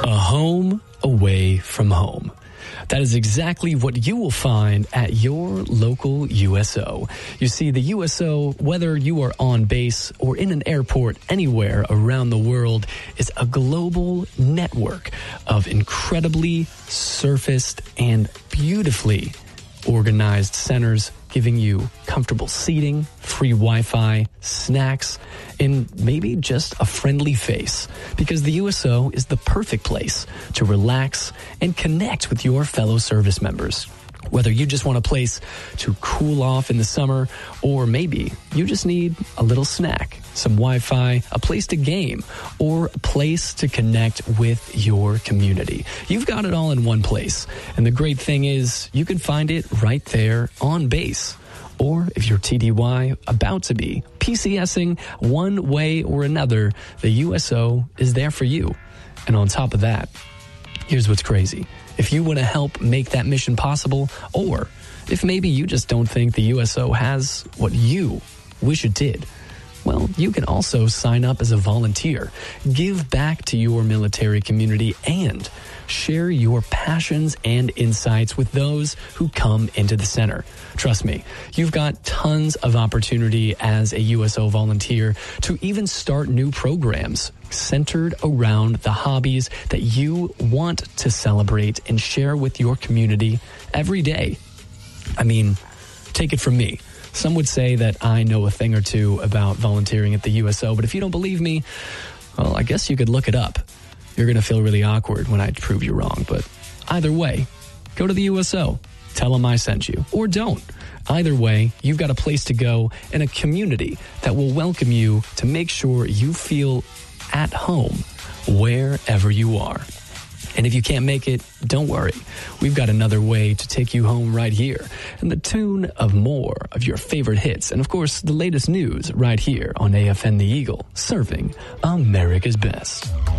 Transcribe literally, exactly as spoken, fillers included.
A home away from home. That is exactly what you will find at your local U S O. You see, the U S O, whether you are on base or in an airport anywhere around the world, is a global network of incredibly surfaced and beautifully organized centers, giving you comfortable seating, free Wi-Fi, snacks, and maybe just a friendly face. Because the U S O is the perfect place to relax and connect with your fellow service members. Whether you just want a place to cool off in the summer, or maybe you just need a little snack, some Wi-Fi, a place to game, or a place to connect with your community. You've got it all in one place. And the great thing is you can find it right there on base. Or if you're T D Y, about to be PCSing one way or another, the U S O is there for you. And on top of that, here's what's crazy. If you want to help make that mission possible, or if maybe you just don't think the U S O has what you wish it did, well, you can also sign up as a volunteer, give back to your military community, and share your passions and insights with those who come into the center. Trust me, you've got tons of opportunity as a U S O volunteer to even start new programs centered around the hobbies that you want to celebrate and share with your community every day. I mean, take it from me. Some would say that I know a thing or two about volunteering at the U S O, but if you don't believe me, well, I guess you could look it up. You're going to feel really awkward when I prove you wrong, but either way, go to the U S O. Tell them I sent you, or don't. Either way, you've got a place to go and a community that will welcome you to make sure you feel at home wherever you are. And if you can't make it, don't worry. We've got another way to take you home right here, and the tune of more of your favorite hits, and of course, the latest news right here on A F N The Eagle, serving America's best.